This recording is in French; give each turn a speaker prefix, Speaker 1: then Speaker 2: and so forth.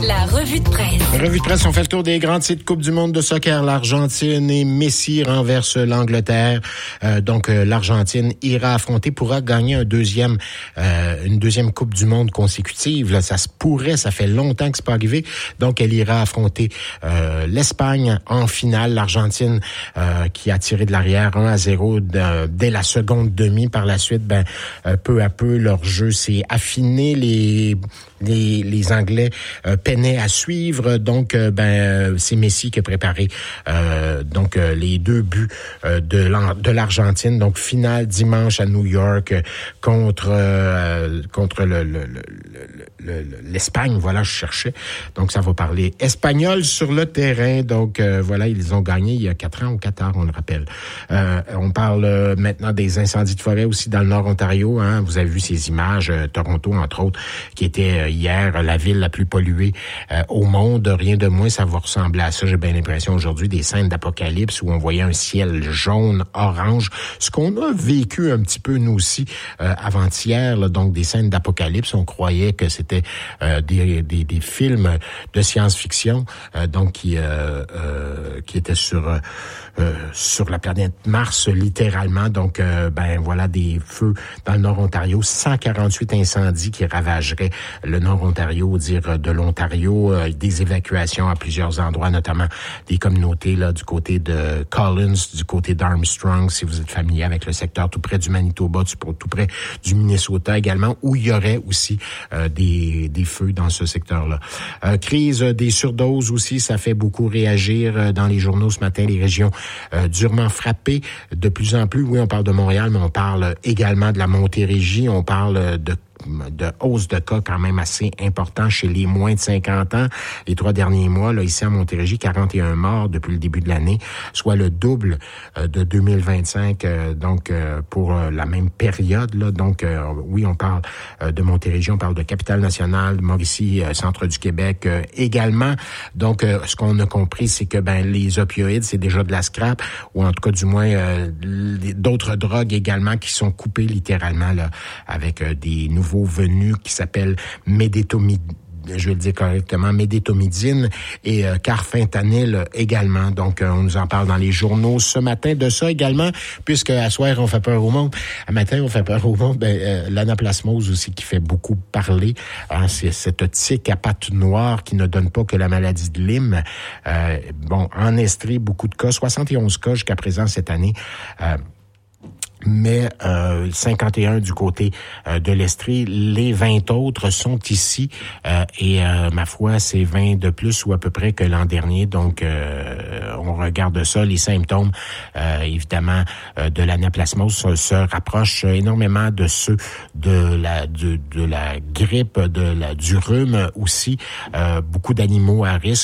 Speaker 1: La revue de presse.
Speaker 2: Revue de presse, on fait le tour des grands titres Coupe du monde de soccer. L'Argentine et Messi renversent l'Angleterre. L'Argentine pourra gagner une deuxième Coupe du monde consécutive. Là, ça se pourrait, ça fait longtemps que c'est pas arrivé. Donc, elle ira affronter l'Espagne en finale. L'Argentine qui a tiré de l'arrière 1-0 dès la seconde demi. Par la suite, peu à peu, leur jeu s'est affiné. Les Anglais peinaient à suivre. Donc, c'est Messi qui a préparé les deux buts de l'Argentine. Donc, finale dimanche à New York contre l'Espagne. Voilà, je cherchais. Donc, ça va parler espagnol sur le terrain. Donc, ils ont gagné il y a 4 ans au Qatar, on le rappelle. On parle maintenant des incendies de forêt aussi dans le Nord-Ontario. Hein. Vous avez vu ces images, Toronto, entre autres, qui était hier la ville la plus polluée au monde. Rien de moins, ça va ressembler à ça. J'ai bien l'impression aujourd'hui des scènes d'apocalypse où on voyait un ciel jaune, orange. Ce qu'on a vécu un petit peu, nous aussi, avant-hier, là, donc des scènes d'apocalypse. On croyait que c'était des films de science-fiction qui étaient sur la planète Mars, littéralement. Donc, des feux dans le Nord-Ontario. 148 incendies qui ravageraient le Nord-Ontario, de l'Ontario. Des évacuations à plusieurs endroits, notamment des communautés là du côté de Collins, du côté d'Armstrong, si vous êtes familier avec le secteur, tout près du Manitoba, tout près du Minnesota également, où il y aurait aussi des feux dans ce secteur-là. Crise des surdoses aussi, ça fait beaucoup réagir dans les journaux ce matin, les régions durement frappées de plus en plus. Oui, on parle de Montréal, mais on parle également de la Montérégie, on parle de hausse de cas quand même assez important chez les moins de 50 ans. Les 3 derniers mois, là, ici à Montérégie, 41 morts depuis le début de l'année, soit le double de 2025, pour la même période. Là. Donc, oui, on parle de Montérégie, on parle de Capitale-Nationale, Mauricie, centre du Québec également. Donc, ce qu'on a compris, c'est que les opioïdes, c'est déjà de la scrap, ou en tout cas, du moins, d'autres drogues également qui sont coupées littéralement là avec des nouveaux venus qui s'appellent médétomidine et carfentanyl également. Donc, on nous en parle dans les journaux ce matin de ça également, puisque à soir, on fait peur au monde. À matin, on fait peur au monde. L'anaplasmose aussi qui fait beaucoup parler. Hein, c'est cette tique à pattes noires qui ne donne pas que la maladie de Lyme. En Estrie, beaucoup de cas, 71 cas jusqu'à présent cette année. Mais 51 du côté de l'Estrie. Les 20 autres sont ici ma foi, c'est 20 de plus ou à peu près que l'an dernier. Donc, on regarde ça. Les symptômes, évidemment, de l'anaplasmose se rapprochent énormément de ceux de la grippe, du rhume aussi. Beaucoup d'animaux à risque.